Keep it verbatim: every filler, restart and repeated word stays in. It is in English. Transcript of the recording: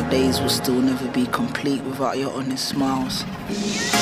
days will still never be complete without your honest smiles.